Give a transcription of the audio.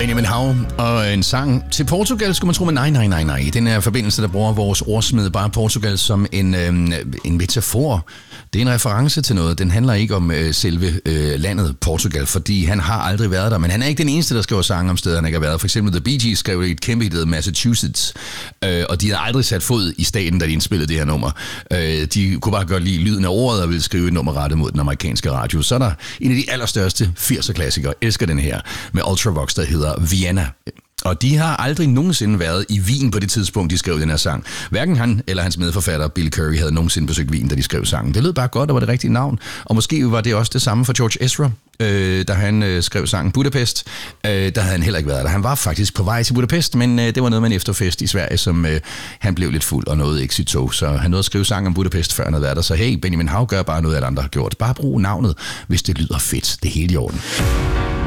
Benjamin Hav og en sang til Portugal, skulle man tro, men nej. Den her forbindelse, der bruger vores ordsmed bare Portugal som en metafor. Det er en reference til noget. Den handler ikke om selve landet Portugal, fordi han har aldrig været der. Men han er ikke den eneste, der skriver sange om steder, han ikke har været. For eksempel The Bee Gees skrev et kæmpe hit, der hedder Massachusetts. Og de havde aldrig sat fod i staten, da de indspillede det her nummer. De kunne bare godt lide lyden af ordet og ville skrive et nummer rettet mod den amerikanske radio. Så er der en af de allerstørste 80'er-klassikere, elsker den her, med Ultravox, der hedder Vienna. Og de har aldrig nogensinde været i Wien på det tidspunkt, de skrev den her sang. Hverken han eller hans medforfatter, Bill Curry, havde nogensinde besøgt Wien, da de skrev sangen. Det lød bare godt, og var det rigtige navn. Og måske var det også det samme for George Ezra, da han skrev sangen Budapest. Der havde han heller ikke været der. Han var faktisk på vej til Budapest, men det var noget med en efterfest i Sverige, som han blev lidt fuld og nåede ikke sit tog. Så han nåede at skrive sangen om Budapest, før han havde været der. Så hey, Benjamin Hav gør bare noget, alle andre har gjort. Bare brug navnet, hvis det lyder fedt. Det er helt i orden.